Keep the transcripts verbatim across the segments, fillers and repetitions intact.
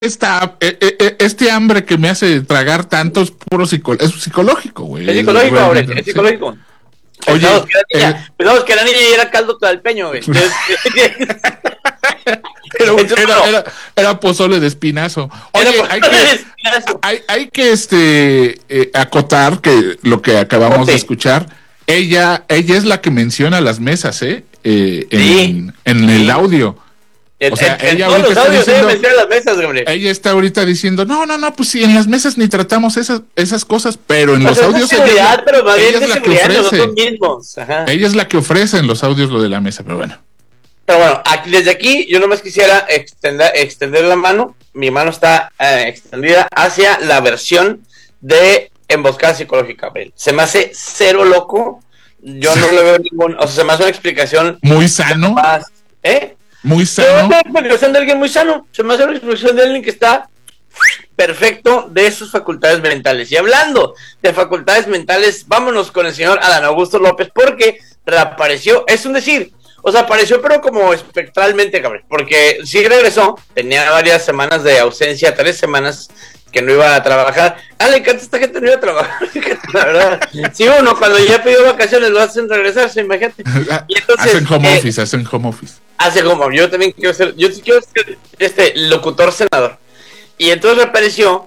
esta, eh, eh, este hambre que me hace tragar tanto es puro psico, es psicológico, güey. Es psicológico, hombre, es psicológico. Sí. Oye, pensamos que la niña, eh, pensamos que la niña era caldo tlalpeño, güey. Era, era, era, era pozole de espinazo. Oye, hay que, espinazo. Hay, hay que este eh, acotar que lo que acabamos Ote. de escuchar, ella, ella es la que menciona las mesas, ¿eh? eh en, sí. en el sí. audio. O sea, en, ella en todos los audios diciendo, menciona las mesas, hombre. Ella está ahorita diciendo, no, no, no, pues sí, en las mesas ni tratamos esas, esas cosas, pero en pues los audios ella, pero ella es la que ofrece. Ella es la que ofrece en los audios lo de la mesa, pero bueno. Pero bueno, aquí, desde aquí yo nomás quisiera extender, extender la mano. Mi mano está eh, extendida hacia la versión de emboscada psicológica, Abel. Se me hace cero loco. Yo no le veo ningún... O sea, se me hace una explicación... Muy sano. Más, ¿Eh? Muy sano. Se me hace una explicación de alguien muy sano. Se me hace una explicación de alguien que está perfecto de sus facultades mentales. Y hablando de facultades mentales, vámonos con el señor Adán Augusto López, porque reapareció. Es un decir... O sea, apareció pero como espectralmente, cabrón, porque sí regresó, tenía varias semanas de ausencia, tres semanas que no iba a trabajar. Ah, le encanta esta gente no iba a trabajar, la verdad. Sí, uno cuando ya pidió vacaciones lo hacen regresarse, imagínate. Y entonces, hacen home eh, office, hacen home office. Hace como, yo también quiero ser, yo sí quiero ser este locutor senador. Y entonces reapareció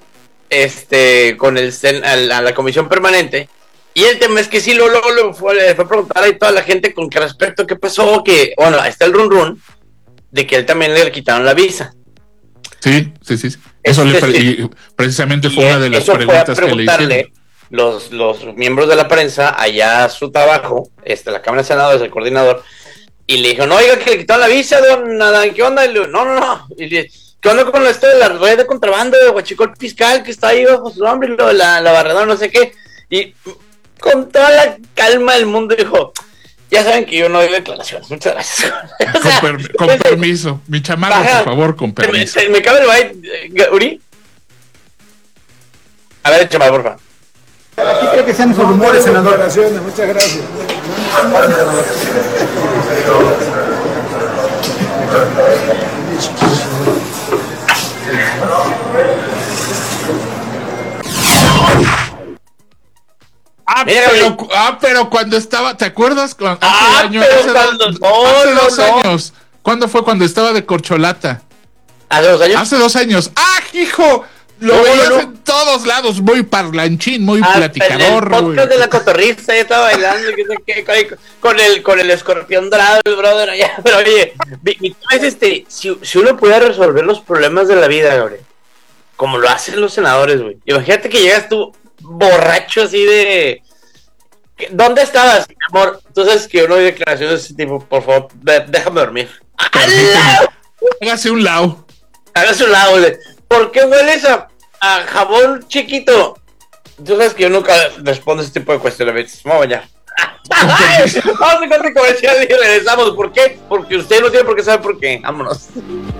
este, con el a la, a la comisión permanente. Y el tema es que sí, luego, luego, luego fue, le fue a preguntar a toda la gente con qué respecto, qué pasó, que, bueno, está el run run de que él también le quitaron la visa. Sí, sí, sí. Eso este, le pre- sí. Y precisamente fue y una de las preguntas que le hicieron. Los, los miembros de la prensa, allá a su trabajo, este, la Cámara de Senadores, el coordinador, y le dijo, no, oiga, que le quitaron la visa, don Adán, ¿qué onda? Y le dijo, no, no, no. Y le ¿qué onda con esto de la red de contrabando de Huachicol Fiscal que está ahí bajo su nombre, y lo de la, la barredora, no sé qué? Y... con toda la calma del mundo dijo, ya saben que yo no doy declaraciones, muchas gracias. Con, sea, per- con entonces, permiso, mi chamaco, por favor, con permiso. Me, me cabe el baile, Uri. A ver, chamaco, por favor. Aquí creo que sean esos rumores, senador. Muchas gracias. Ah, pero, ah, pero cuando estaba, ¿te acuerdas? Hace ah, año, pero hace, cuando, dos, no, hace no, dos no. años. ¿Cuándo fue cuando estaba de corcholata? ¿Hace dos años? Hace dos años. ¡Ah, hijo! Lo no, veías no. en todos lados, muy parlanchín, muy ah, platicador. En el podcast de la cotorrista, ya estaba bailando con el, con el escorpión dorado, el brother allá. Pero oye, es este, si, si uno pudiera resolver los problemas de la vida, güey, como lo hacen los senadores, güey. Imagínate que llegas tú borracho así de... ¿Dónde estabas, amor? Tú sabes que uno hay declaraciones de ese tipo, por favor, déjame dormir. Hágase un lado. Hágase un lado, güey. ¿Por qué hueles a, a jabón chiquito? Tú sabes que yo nunca respondo ese tipo de cuestionamientos. Vamos allá. Vamos a corte comercial y regresamos. ¿Por qué? Porque usted no tiene por qué saber por qué. Vámonos.